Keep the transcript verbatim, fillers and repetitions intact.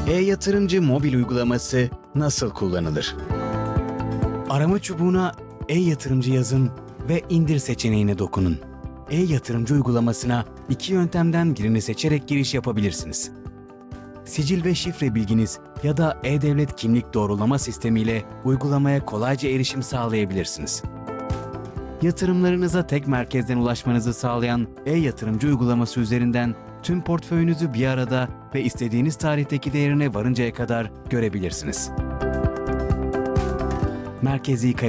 E-Yatırımcı mobil uygulaması nasıl kullanılır? Arama çubuğuna E-Yatırımcı yazın ve indir seçeneğine dokunun. E-Yatırımcı uygulamasına iki yöntemden birini seçerek giriş yapabilirsiniz. Sicil ve şifre bilginiz ya da E-Devlet kimlik doğrulama sistemiyle uygulamaya kolayca erişim sağlayabilirsiniz. Yatırımlarınıza tek merkezden ulaşmanızı sağlayan E-Yatırımcı uygulaması üzerinden tüm portföyünüzü bir arada ve istediğiniz tarihteki değerine varıncaya kadar görebilirsiniz. Merkezi kayıt